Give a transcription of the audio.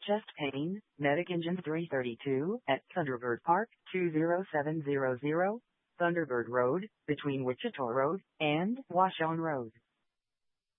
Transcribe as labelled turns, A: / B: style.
A: Chest pain, medic engine 332 at Thunderbird Park, 20700, Thunderbird Road, between Wichita Road and Washon Road.